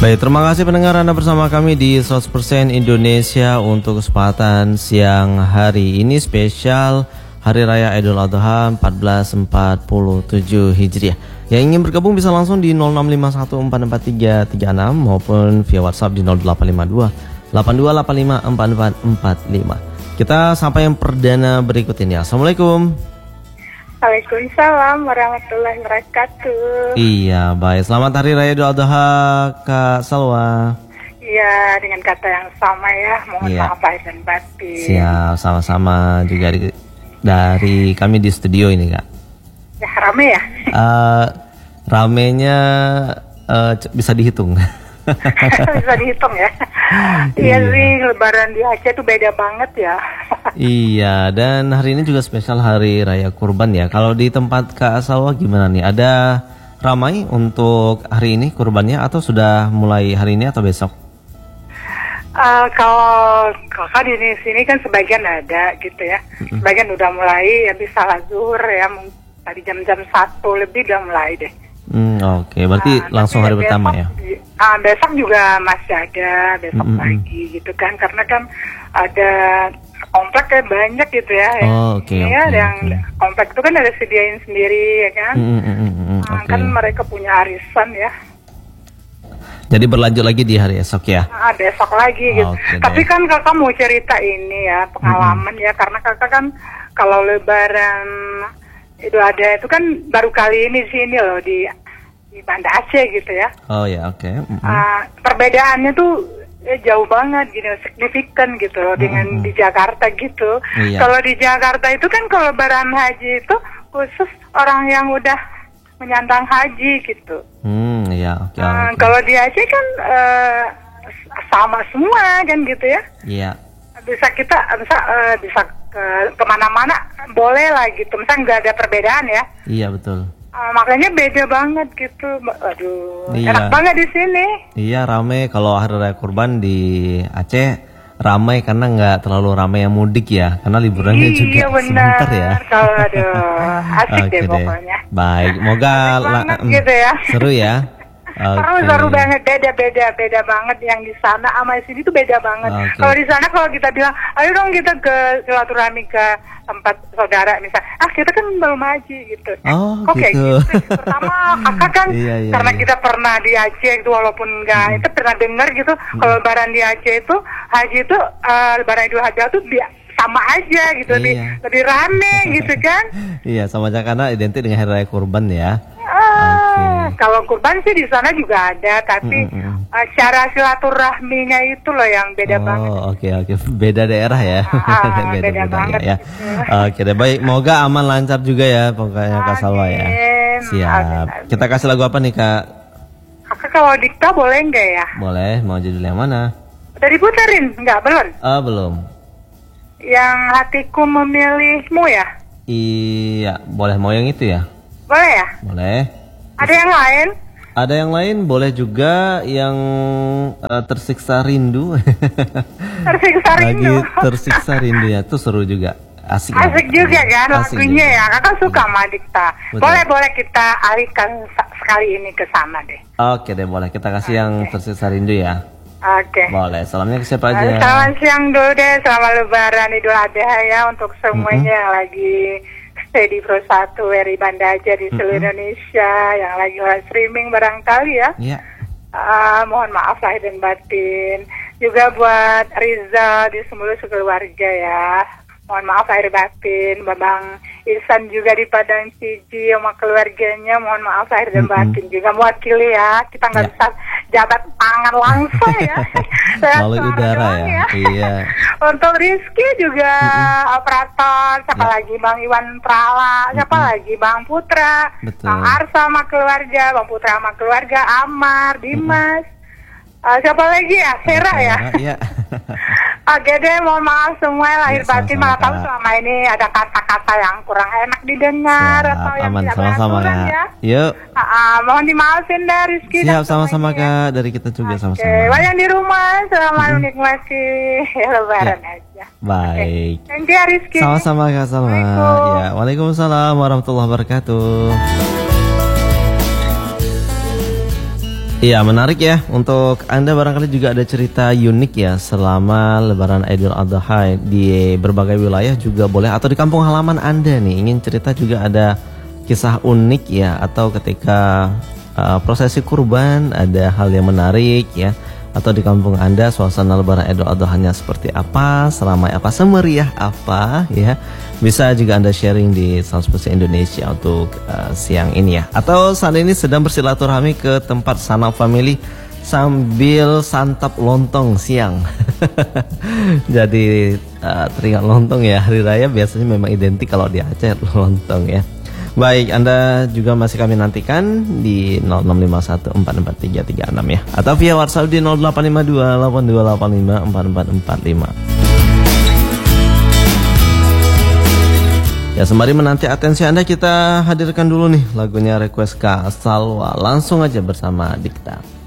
Baik, terima kasih pendengar Anda bersama kami di 100% Indonesia untuk kesempatan siang hari ini spesial Hari Raya Idul Adha 1447 Hijriah. Yang ingin bergabung bisa langsung di 0651443336 maupun via WhatsApp di 0852 82854445. Kita sampai yang perdana berikut ini. Assalamualaikum. Waalaikumsalam warahmatullahi wabarakatuh. Iya, baik. Selamat Hari Raya Idul Adha, Kak Salwa. Iya, dengan kata yang sama ya. Mohon maaf lahir dan batin. Siap, sama-sama juga dari kami di studio ini, Kak. Ya, rame ya? Ramenya bisa dihitung. Bisa dihitung ya. Iya sih, Lebaran di Aceh itu beda banget ya. Iya, dan hari ini juga spesial Hari Raya Kurban ya. Kalau di tempat Kak Salwa gimana nih? Ada ramai untuk hari ini kurbannya atau sudah mulai hari ini atau besok? Kalau kakak di sini kan sebagian ada gitu ya. Sebagian udah mulai habis salat zuhur ya. Tadi jam-jam 1 lebih udah mulai deh. Oke, berarti langsung hari pertama ya? Besok juga masih ada, besok pagi gitu kan. Karena kan ada komplek kayak banyak gitu ya. Yang komplek itu kan ada sediain sendiri ya kan. Kan mereka punya arisan ya. Jadi berlanjut lagi di hari esok ya? Besok lagi gitu. Tapi kan kakak mau cerita ini ya, pengalaman ya. Karena kakak kan kalau Lebaran Idul Adha itu kan baru kali ini di sini loh, di Banda Aceh gitu ya. Oh ya, oke. Perbedaannya tuh jauh banget gitu, signifikan gitu loh dengan di Jakarta gitu. Kalau di Jakarta itu kan kalau Lebaran haji itu khusus orang yang udah menyandang haji gitu. Kalau di Aceh kan sama semua kan gitu ya. Iya. Bisa kemana-mana boleh lah gitu. Misalnya nggak ada perbedaan ya. Iya betul. Makanya beda banget gitu. Aduh, enak banget di sini. Iya, ramai kalau Hari Raya Kurban di Aceh. Ramai karena nggak terlalu ramai yang mudik ya, karena liburannya juga sebentar ya. Asik deh pokoknya. Baik, moga gitu ya. Seru ya. Seru banget, beda banget yang di sana sama di sini tuh beda banget. Kalau di sana kalau kita bilang, ayo dong kita ke silaturahmi ke tempat saudara misal, kita kan belum haji gitu. Kayak gitu. Pertama kakak kan karena kita pernah di Aceh itu walaupun nggak itu pernah dengar gitu, kalau Lebaran di Aceh itu haji itu Lebaran Idul Adha tuh sama aja gitu, lebih rame gitu kan. Iya, sama aja karena identik dengan Hari Raya Kurban ya. Kalau kurban sih di sana juga ada, tapi cara silaturahminya itu loh yang beda banget. Oke, beda daerah ya. beda banget ya. Oke deh, baik, moga aman lancar juga ya pokoknya Kak Salwa ya. Siap. Kita kasih lagu apa nih Kak? Kakak kalau dikta boleh nggak ya? Boleh, mau judul yang mana? Udah diputerin? Nggak, belum? Belum. Yang Hatiku Memilihmu ya? Iya, boleh, mau yang itu ya? Boleh ya? Boleh. Ada yang lain? Ada yang lain, boleh juga yang Tersiksa Rindu. Tersiksa Rindu. Lagi Tersiksa Rindu ya, itu seru juga. Asik juga kan lagunya ya. Kakak suka sama Dikta. Boleh kita alihkan sekali ini ke sana deh. Oke deh, boleh. Kita kasih yang Tersiksa Rindu ya. Oke. Boleh. Salamnya ke siapa aja? Selamat siang dulu deh. Selamat Lebaran Idul Adha ya untuk semuanya yang lagi stay di Pro 1 RI Banda Aceh di seluruh Indonesia, yang lagi live streaming barangkali ya. Mohon maaf lahir dan batin. Juga buat Riza di seluruh keluarga ya. Mohon maaf lahir batin. Babang Ihsan juga di Padang Siji sama keluarganya. Mohon maaf lahir dan batin. Juga mewakili ya. Kita nggak bisa jabat tangan langsung ya. Melalui udara ya. Iya. Untuk Rizky juga operator. Siapa lagi Bang Iwan Prala. Siapa lagi Bang Putra. Bang Arsa sama keluarga. Bang Putra sama keluarga. Amar, Dimas. Siapa lagi ya? Hera ya? Iya. Oke deh, mohon maaf semua lahir batin, malah tahu selama ini ada kata-kata yang kurang enak didengar atau yang tidak beraturan ya. Yuk. Mohon dimaafin deh Rizky. Siap, sama-sama Kak, dari kita juga sama-sama. Yang di rumah selamat menikmati Lebaran aja. Baik. Thank you Rizky. Sama-sama Kak Salma. Ya, Waalaikumsalam warahmatullahi wabarakatuh. Iya, menarik ya. Untuk Anda barangkali juga ada cerita unik ya selama Lebaran Idul Adha di berbagai wilayah juga boleh, atau di kampung halaman Anda nih ingin cerita juga ada kisah unik ya, atau ketika prosesi kurban ada hal yang menarik ya, atau di kampung Anda suasana Lebaran Idul Adha-nya seperti apa, seramai apa, semeriah apa ya. Bisa juga Anda sharing di 100% Indonesia untuk siang ini ya. Atau saat ini sedang bersilaturahmi ke tempat sanak family sambil santap lontong siang. Jadi teringat lontong ya, hari raya biasanya memang identik kalau di Aceh lontong ya. Baik, Anda juga masih kami nantikan di 0651443336 ya, atau via WhatsApp di 085282854445. Ya, sembari menanti atensi Anda, kita hadirkan dulu nih lagunya request Kak Salwa. Langsung aja bersama Dikta.